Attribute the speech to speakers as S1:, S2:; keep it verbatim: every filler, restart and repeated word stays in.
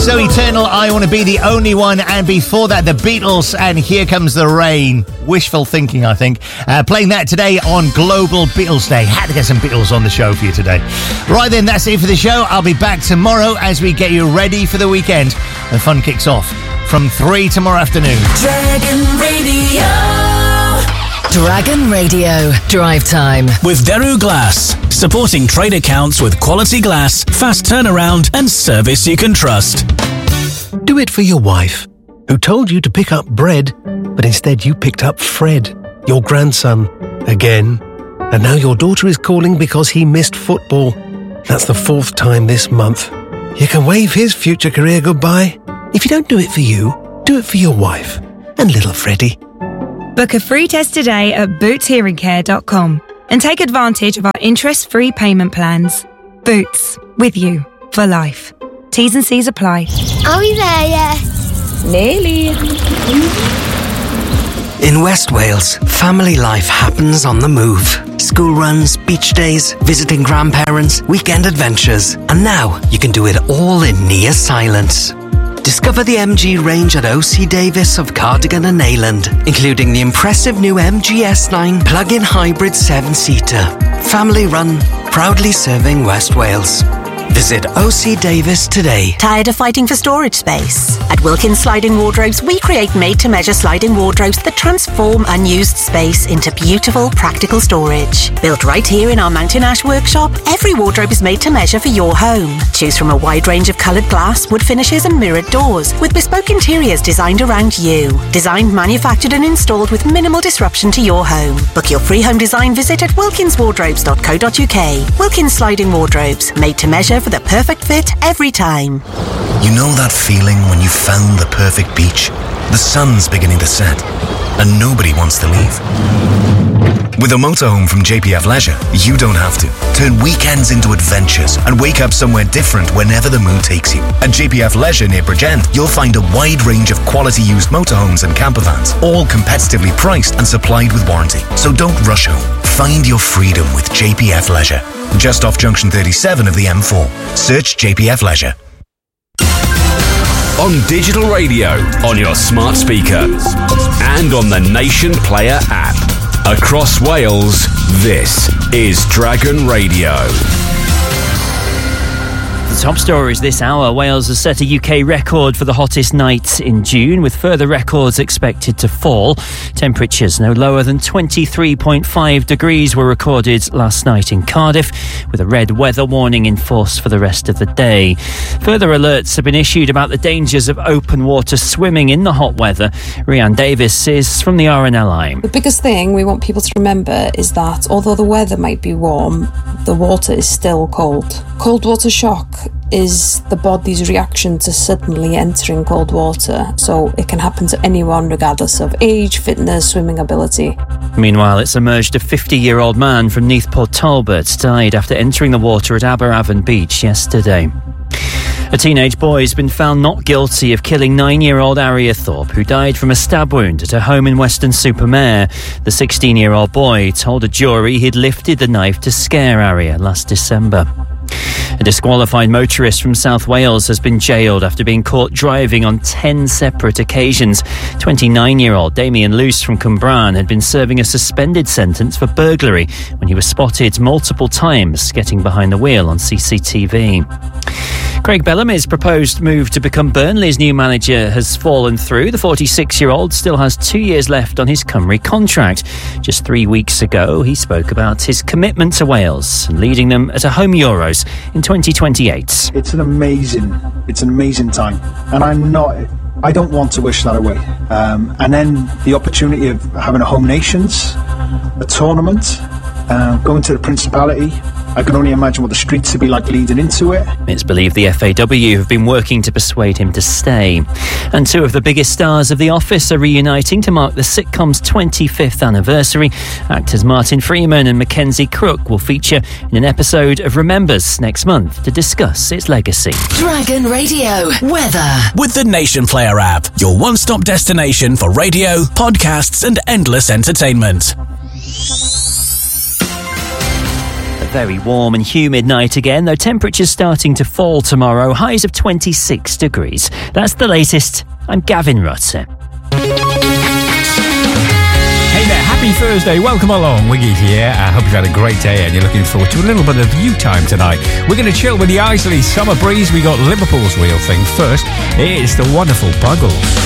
S1: So Eternal, I Want to Be the Only One, and before that, the Beatles and Here Comes the Rain. Wishful thinking, I think. Uh, playing that today on Global Beatles Day. Had to get some Beatles on the show for you today. Right then, that's it for the show. I'll be back tomorrow as we get you ready for the weekend. The fun kicks off from three tomorrow afternoon.
S2: Dragon Radio.
S3: Dragon Radio Drive Time
S4: with Daru Glass, supporting trade accounts with quality glass, fast turnaround and service you can trust.
S5: Do it for your wife, who told you to pick up bread, but instead you picked up Fred, your grandson, again. And now your daughter is calling because he missed football. That's the fourth time this month. You can wave his future career goodbye. If you don't do it for you, do it for your wife and little Freddie.
S6: Book a free test today at boots hearing care dot com and take advantage of our interest-free payment plans. Boots, with you for life. T's and C's apply.
S7: Are we there yet?
S6: Nearly.
S8: In West Wales, family life happens on the move. School runs, beach days, visiting grandparents, weekend adventures. And now you can do it all in near silence. Discover the M G range at O C Davis of Cardigan and Neyland, including the impressive new M G S nine plug-in hybrid seven-seater. Family run, proudly serving West Wales. Visit O C Davis today.
S9: Tired of fighting for storage space? At Wilkins Sliding Wardrobes, we create made-to-measure sliding wardrobes that transform unused space into beautiful, practical storage. Built right here in our Mountain Ash workshop, every wardrobe is made to measure for your home. Choose from a wide range of coloured glass, wood finishes and mirrored doors, with bespoke interiors designed around you. Designed, manufactured and installed with minimal disruption to your home. Book your free home design visit at wilkins wardrobes dot co dot uk. Wilkins Sliding Wardrobes, made to measure for the perfect fit every time.
S10: You know that feeling when you found the perfect beach? The sun's beginning to set, and nobody wants to leave. With a motorhome from J P F Leisure, you don't have to. Turn weekends into adventures and wake up somewhere different whenever the mood takes you. At J P F Leisure near Bridgend, you'll find a wide range of quality used motorhomes and campervans, all competitively priced and supplied with warranty. So don't rush home. Find your freedom with J P F Leisure. Just off junction thirty-seven of the M four. Search J P F Leisure.
S11: On digital radio, on your smart speaker, and on the Nation Player app. Across Wales, this is Dragon Radio.
S12: The top stories this hour. Wales has set a U K record for the hottest night in June, with further records expected to fall. Temperatures no lower than twenty-three point five degrees were recorded last night in Cardiff, with a red weather warning in force for the rest of the day. Further alerts have been issued about the dangers of open water swimming in the hot weather. Rhiann Davis is from the R N L I.
S13: The biggest thing we want people to remember is that although the weather might be warm, the water is still cold. Cold water shock is the body's reaction to suddenly entering cold water, so it can happen to anyone regardless of age, fitness, swimming ability.
S12: Meanwhile, it's emerged a fifty-year-old man from Neathport Talbot died after entering the water at Aberavon Beach yesterday. A teenage boy has been found not guilty of killing nine-year-old Aria Thorpe, who died from a stab wound at her home in Weston-super-Mare. The sixteen-year-old boy told a jury he'd lifted the knife to scare Aria last December. A disqualified motorist from South Wales has been jailed after being caught driving on ten separate occasions. twenty-nine-year-old Damien Luce from Cwmbran had been serving a suspended sentence for burglary when he was spotted multiple times getting behind the wheel on C C T V. Craig Bellamy's proposed move to become Burnley's new manager has fallen through. The forty-six-year-old still has two years left on his Cymru contract. Just three weeks ago, he spoke about his commitment to Wales and leading them at a home Euros in twenty twenty-eight.
S14: It's an amazing, it's an amazing time, and I'm not, I don't want to wish that away. Um, and then the opportunity of having a home nations, a tournament, uh, going to the Principality. I can only imagine what the streets would be like leading into it.
S12: It's believed the F A W have been working to persuade him to stay. And two of the biggest stars of The Office are reuniting to mark the sitcom's twenty-fifth anniversary. Actors Martin Freeman and Mackenzie Crook will feature in an episode of Remembers next month to discuss its legacy.
S3: Dragon Radio weather.
S4: With the Nation Player app, your one-stop destination for radio, podcasts and endless entertainment.
S12: very warm and humid night again, though temperatures starting to fall tomorrow, highs of twenty-six degrees. That's the latest. I'm Gavin Rutter.
S7: Hey there, happy Thursday, welcome along, Wiggy here. I hope you've had a great day and you're looking forward to a little bit of you time tonight. We're going to chill with the Isley Summer Breeze. We got Liverpool's Real Thing. First, it's the wonderful Buggles.